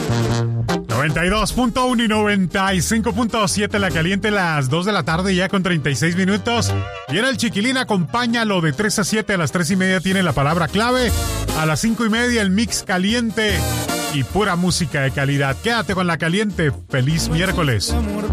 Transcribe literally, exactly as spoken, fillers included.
noventa y dos punto uno y noventa y cinco punto siete La Caliente, las dos de la tarde ya con treinta y seis minutos. Viene el Chiquilín, acompáñalo de tres a siete. A las tres y media tiene la palabra clave. A las cinco y media el Mix Caliente y pura música de calidad. Quédate con La Caliente. Feliz miércoles.